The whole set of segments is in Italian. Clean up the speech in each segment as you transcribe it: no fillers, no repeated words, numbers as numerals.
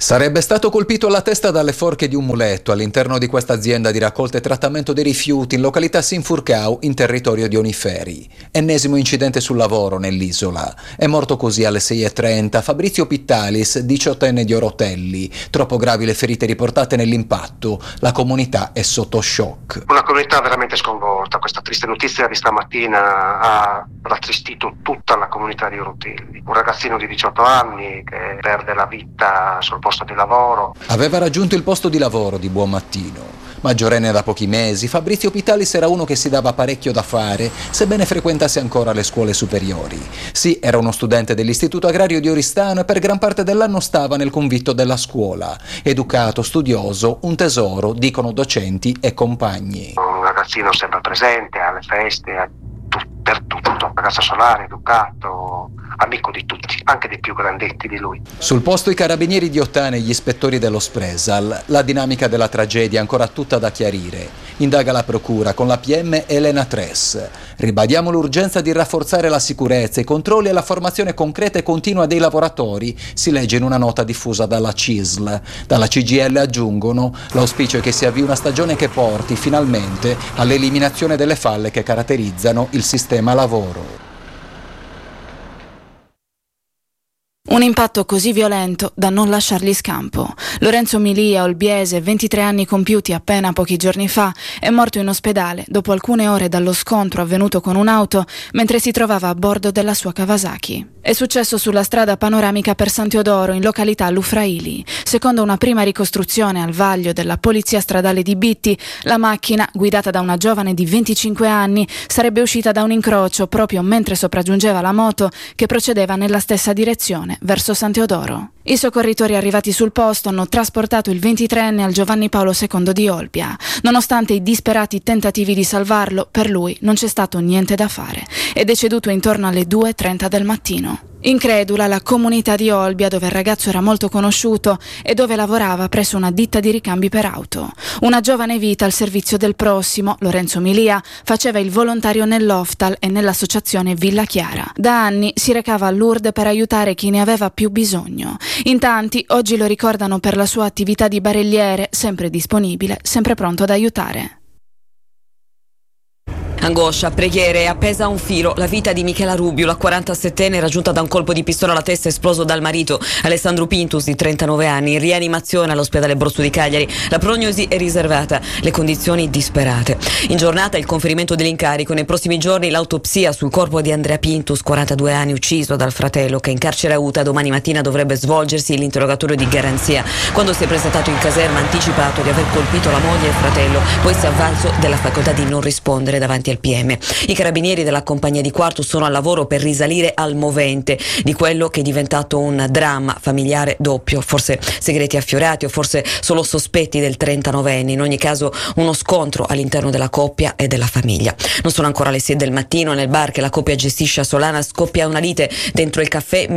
Sarebbe stato colpito alla testa dalle forche di un muletto all'interno di questa azienda di raccolta e trattamento dei rifiuti in località Sinfurcao, in territorio di Oniferi. Ennesimo incidente sul lavoro nell'isola. È morto così alle 6:30 Fabrizio Pittalis, 18enne di Orotelli. Troppo gravi le ferite riportate nell'impatto. La comunità è sotto shock. Una comunità veramente sconvolta. Questa triste notizia di stamattina ha rattristito tutta la comunità di Orotelli. Un ragazzino di 18 anni che perde la vita sul posto di lavoro. Aveva raggiunto il posto di lavoro di buon mattino. Maggiorenne da pochi mesi, Fabrizio Pittalis era uno che si dava parecchio da fare, sebbene frequentasse ancora le scuole superiori. Sì, era uno studente dell'Istituto Agrario di Oristano e per gran parte dell'anno stava nel convitto della scuola. Educato, studioso, un tesoro, dicono docenti e compagni. Un ragazzino sempre presente alle feste, per tutto, ragazzo solare, educato, amico di tutti, anche dei più grandetti di lui. Sul posto i carabinieri di Ottana e gli ispettori dello Spresal. La dinamica della tragedia è ancora tutta da chiarire. Indaga la procura con la PM Elena Tress. Ribadiamo l'urgenza di rafforzare la sicurezza, i controlli e la formazione concreta e continua dei lavoratori, si legge in una nota diffusa dalla CISL. Dalla CGIL aggiungono: l'auspicio è che si avvii una stagione che porti finalmente all'eliminazione delle falle che caratterizzano il sistema lavoro. Un impatto così violento da non lasciargli scampo. Lorenzo Milia, olbiese, 23 anni compiuti appena pochi giorni fa, è morto in ospedale dopo alcune ore dallo scontro avvenuto con un'auto mentre si trovava a bordo della sua Kawasaki. È successo sulla strada panoramica per San Teodoro, in località Lufraili. Secondo una prima ricostruzione al vaglio della polizia stradale di Bitti, la macchina, guidata da una giovane di 25 anni, sarebbe uscita da un incrocio proprio mentre sopraggiungeva la moto che procedeva nella stessa direzione, verso San Teodoro. I soccorritori arrivati sul posto hanno trasportato il 23enne al Giovanni Paolo II di Olbia. Nonostante i disperati tentativi di salvarlo, per lui non c'è stato niente da fare. È deceduto intorno alle 2:30 del mattino. Incredula la comunità di Olbia, dove il ragazzo era molto conosciuto e dove lavorava presso una ditta di ricambi per auto. Una giovane vita al servizio del prossimo, Lorenzo Milia, faceva il volontario nell'Oftal e nell'associazione Villa Chiara. Da anni si recava a Lourdes per aiutare chi ne aveva più bisogno. In tanti oggi lo ricordano per la sua attività di barelliere, sempre disponibile, sempre pronto ad aiutare. Angoscia, preghiere e appesa a un filo la vita di Michela Rubio, la 47enne raggiunta da un colpo di pistola alla testa esploso dal marito Alessandro Pintus di 39 anni, in rianimazione all'ospedale Brozzo di Cagliari. La prognosi è riservata, le condizioni disperate. In giornata il conferimento dell'incarico, nei prossimi giorni l'autopsia sul corpo di Andrea Pintus, 42 anni, ucciso dal fratello, che in carcere a Uta. Domani mattina dovrebbe svolgersi l'interrogatorio di garanzia. Quando si è presentato in caserma ha anticipato di aver colpito la moglie e il fratello, poi si è avvalso della facoltà di non rispondere davanti al PM. I carabinieri della compagnia di Quarto sono al lavoro per risalire al movente di quello che è diventato un dramma familiare doppio, forse segreti affiorati o forse solo sospetti del 39enne, in ogni caso uno scontro all'interno della coppia e della famiglia. Non sono ancora le 6 del mattino, nel bar che la coppia gestisce a Solana scoppia una lite dentro il caffè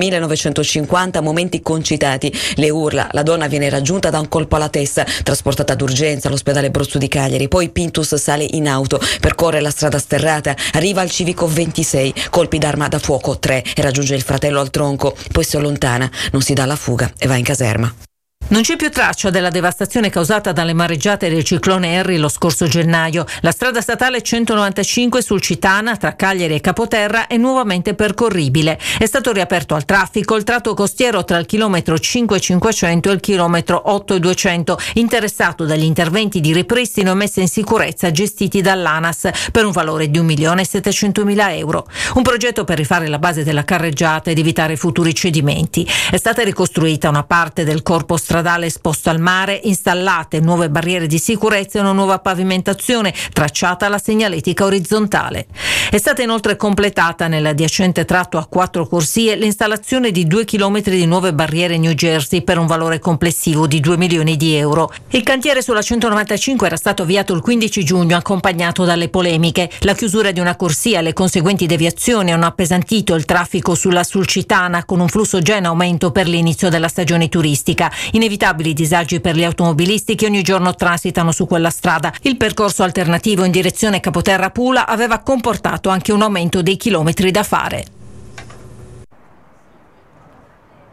1950, momenti concitati, le urla, la donna viene raggiunta da un colpo alla testa, trasportata d'urgenza all'ospedale Brozzo di Cagliari, poi Pintus sale in auto, percorre la strada sterrata, arriva al civico 26, colpi d'arma da fuoco 3 e raggiunge il fratello al tronco, poi si allontana, non si dà la fuga e va in caserma. Non c'è più traccia della devastazione causata dalle mareggiate del ciclone Harry lo scorso gennaio. La strada statale 195 sul Citana tra Cagliari e Capoterra è nuovamente percorribile. È stato riaperto al traffico il tratto costiero tra il chilometro 5,500 e il chilometro 8,200, interessato dagli interventi di ripristino e messa in sicurezza gestiti dall'ANAS per un valore di 1.700.000 euro. Un progetto per rifare la base della carreggiata ed evitare futuri cedimenti. È stata ricostruita una parte del corpo stradale esposto al mare, installate nuove barriere di sicurezza e una nuova pavimentazione, tracciata la segnaletica orizzontale. È stata inoltre completata nell'adiacente tratto a 4 corsie l'installazione di 2 chilometri di nuove barriere New Jersey per un valore complessivo di 2 milioni di euro. Il cantiere sulla 195 era stato avviato il 15 giugno accompagnato dalle polemiche. La chiusura di una corsia e le conseguenti deviazioni hanno appesantito il traffico sulla Sulcitana, con un flusso già in aumento per l'inizio della stagione turistica. Inevitabili disagi per gli automobilisti che ogni giorno transitano su quella strada. Il percorso alternativo in direzione Capoterra-Pula aveva comportato anche un aumento dei chilometri da fare.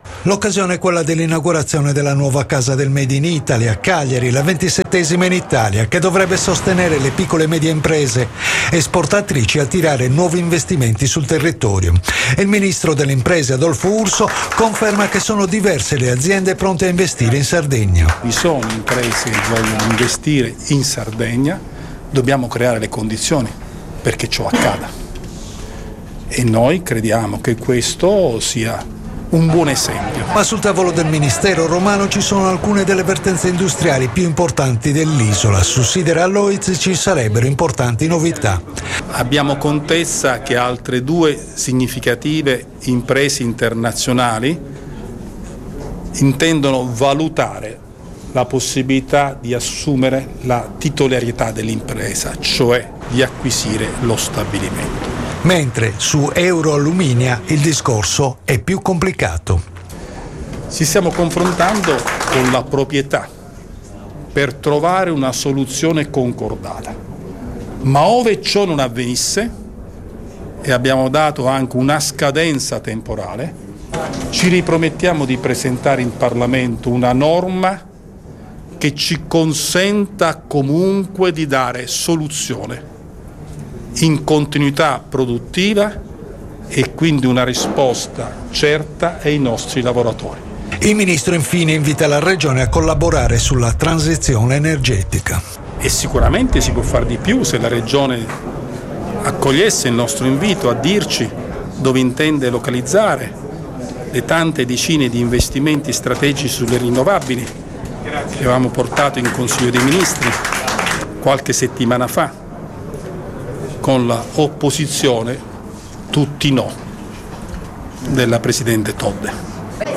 L'occasione è quella dell'inaugurazione della nuova casa del Made in Italy a Cagliari, la 27esima in Italia, che dovrebbe sostenere le piccole e medie imprese esportatrici e attirare nuovi investimenti sul territorio. E il ministro delle imprese Adolfo Urso conferma che sono diverse le aziende pronte a investire in Sardegna. Vi sono imprese che vogliono investire in Sardegna, dobbiamo creare le condizioni perché ciò accada. E noi crediamo che questo sia un buon esempio. Ma sul tavolo del Ministero romano ci sono alcune delle vertenze industriali più importanti dell'isola. Su Sideralloids ci sarebbero importanti novità. Abbiamo contezza che altre 2 significative imprese internazionali intendono valutare la possibilità di assumere la titolarità dell'impresa, cioè di acquisire lo stabilimento. Mentre su Euroalluminia il discorso è più complicato. Ci stiamo confrontando con la proprietà per trovare una soluzione concordata. Ma ove ciò non avvenisse, e abbiamo dato anche una scadenza temporale, ci ripromettiamo di presentare in Parlamento una norma che ci consenta comunque di dare soluzione in continuità produttiva e quindi una risposta certa ai nostri lavoratori. Il ministro infine invita la Regione a collaborare sulla transizione energetica. E sicuramente si può fare di più se la Regione accogliesse il nostro invito a dirci dove intende localizzare le tante decine di investimenti strategici sulle rinnovabili che avevamo portato in Consiglio dei Ministri qualche settimana fa, con la opposizione, tutti no, della Presidente Todde.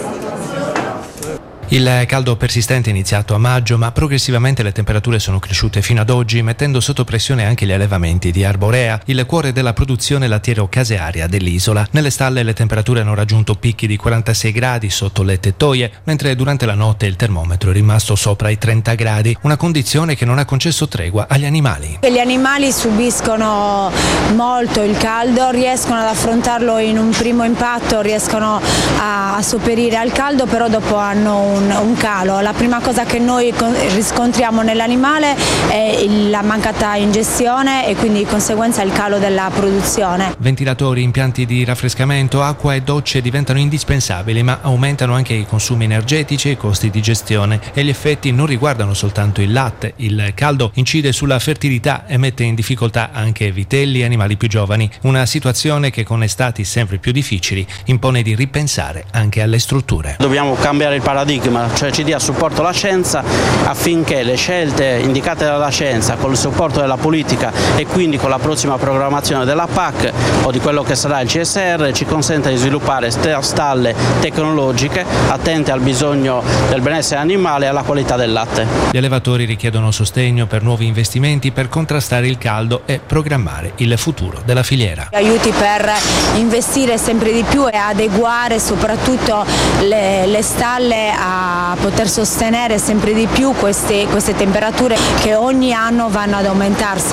Il caldo persistente è iniziato a maggio, ma progressivamente le temperature sono cresciute fino ad oggi, mettendo sotto pressione anche gli allevamenti di arborea, il cuore della produzione lattiero-casearia dell'isola. Nelle stalle le temperature hanno raggiunto picchi di 46 gradi sotto le tettoie, mentre durante la notte il termometro è rimasto sopra i 30 gradi, una condizione che non ha concesso tregua agli animali. Gli animali subiscono molto il caldo, riescono ad affrontarlo in un primo impatto, riescono a sopperire al caldo, però dopo hanno un calo. La prima cosa che noi riscontriamo nell'animale è la mancata ingestione e quindi di conseguenza il calo della produzione. Ventilatori, impianti di raffrescamento, acqua e docce diventano indispensabili, ma aumentano anche i consumi energetici e i costi di gestione, e gli effetti non riguardano soltanto il latte. Il caldo incide sulla fertilità e mette in difficoltà anche vitelli e animali più giovani, una situazione che con estati sempre più difficili impone di ripensare anche alle strutture. Dobbiamo cambiare il paradigma, cioè ci dia supporto la scienza affinché le scelte indicate dalla scienza con il supporto della politica e quindi con la prossima programmazione della PAC o di quello che sarà il CSR ci consenta di sviluppare stalle tecnologiche attente al bisogno del benessere animale e alla qualità del latte. Gli allevatori richiedono sostegno per nuovi investimenti per contrastare il caldo e programmare il futuro della filiera. Aiuti per investire sempre di più e adeguare soprattutto le stalle a poter sostenere sempre di più queste temperature che ogni anno vanno ad aumentarsi.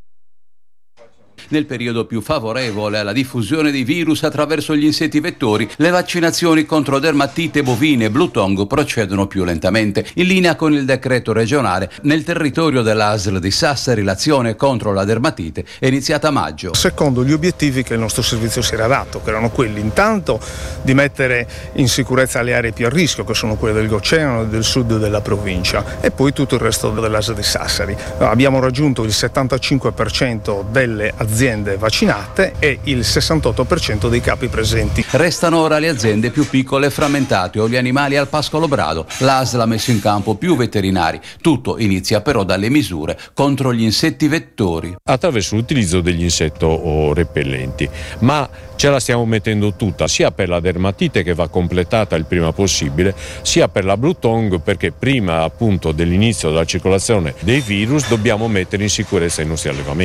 Nel periodo più favorevole alla diffusione di virus attraverso gli insetti vettori, le vaccinazioni contro dermatite bovine e blue tongue procedono più lentamente. In linea con il decreto regionale, nel territorio dell'ASL di Sassari l'azione contro la dermatite è iniziata a maggio. Secondo gli obiettivi che il nostro servizio si era dato, che erano quelli intanto di mettere in sicurezza le aree più a rischio, che sono quelle del Gocciano e del sud della provincia, e poi tutto il resto dell'ASL di Sassari. Abbiamo raggiunto il 75% delle aziende vaccinate e il 68% dei capi presenti. Restano ora le aziende più piccole e frammentate o gli animali al pascolo brado. L'ASL ha messo in campo più veterinari. Tutto inizia però dalle misure contro gli insetti vettori. Attraverso l'utilizzo degli insetto repellenti, ma ce la stiamo mettendo tutta, sia per la dermatite che va completata il prima possibile, sia per la blue tongue, perché prima appunto dell'inizio della circolazione dei virus dobbiamo mettere in sicurezza i nostri allevamenti.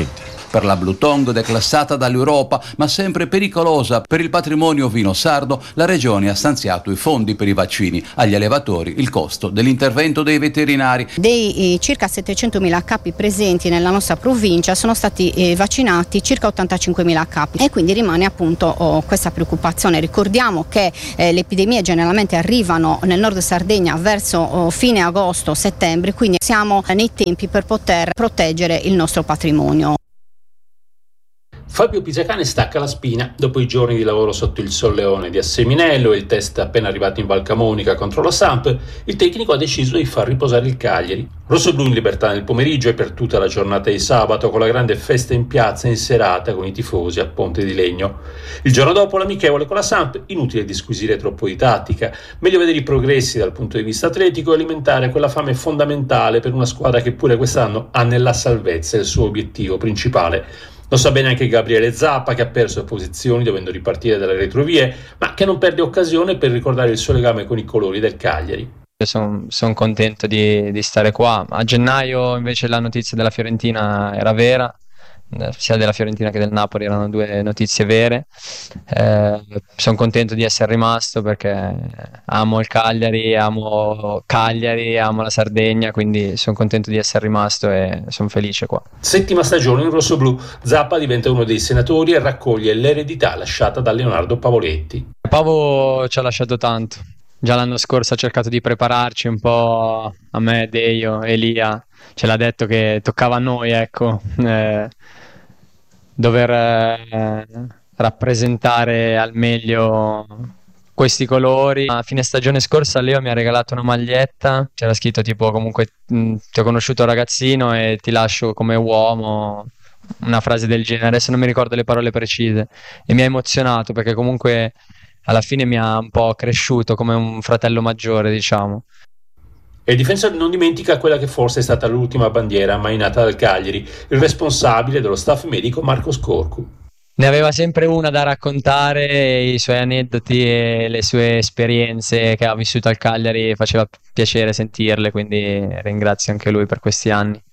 Per la Blue Tongue, declassata dall'Europa ma sempre pericolosa per il patrimonio vino sardo, la Regione ha stanziato i fondi per i vaccini. Agli allevatori il costo dell'intervento dei veterinari. Dei circa 700.000 capi presenti nella nostra provincia sono stati vaccinati circa 85.000 capi e quindi rimane appunto questa preoccupazione. Ricordiamo che le epidemie generalmente arrivano nel nord Sardegna verso fine agosto-settembre, quindi siamo nei tempi per poter proteggere il nostro patrimonio. Fabio Pisacane stacca la spina dopo i giorni di lavoro sotto il Solleone di Asseminello e il test appena arrivato in Val Camonica contro la Samp. Il tecnico ha deciso di far riposare il Cagliari. Rossoblu in libertà nel pomeriggio e per tutta la giornata di sabato, con la grande festa in piazza in serata con i tifosi a Ponte di Legno. Il giorno dopo l'amichevole con la Samp, inutile disquisire troppo di tattica, meglio vedere i progressi dal punto di vista atletico e alimentare quella fame fondamentale per una squadra che pure quest'anno ha nella salvezza il suo obiettivo principale. Lo sa bene anche Gabriele Zappa, che ha perso posizioni dovendo ripartire dalle retrovie, ma che non perde occasione per ricordare il suo legame con i colori del Cagliari. Sono contento di stare qua. A gennaio invece la notizia della Fiorentina era vera, sia della Fiorentina che del Napoli erano due notizie vere. Sono contento di essere rimasto perché amo il Cagliari, amo la Sardegna, quindi sono contento di essere rimasto e sono felice qua. Settima stagione in rossoblu, Zappa diventa uno dei senatori e raccoglie l'eredità lasciata da Leonardo Pavoletti. Pavo ci ha lasciato tanto. Già l'anno scorso ha cercato di prepararci un po' a me, Deio, Elia, ce l'ha detto che toccava a noi, ecco, dover rappresentare al meglio questi colori. A fine stagione scorsa Leo mi ha regalato una maglietta, c'era scritto tipo comunque ti ho conosciuto ragazzino e ti lascio come uomo, una frase del genere, adesso non mi ricordo le parole precise, e mi ha emozionato perché comunque alla fine mi ha un po' cresciuto come un fratello maggiore, diciamo. E il difensore non dimentica quella che forse è stata l'ultima bandiera mai nata dal Cagliari, il responsabile dello staff medico Marco Scorcu. Ne aveva sempre una da raccontare, i suoi aneddoti e le sue esperienze che ha vissuto al Cagliari, faceva piacere sentirle, quindi ringrazio anche lui per questi anni.